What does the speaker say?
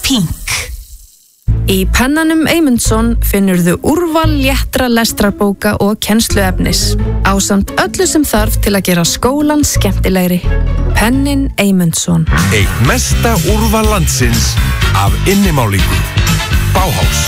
Pink. Í pennanum Eymundsson finnurðu úrval léttra lestrarbóka og kennsluefnis, ásamt öllu sem þarf til að gera skólan skemmtilegri. Pennin Eymundsson. Eitt mesta úrval landsins af innimálingu. Bauhaus.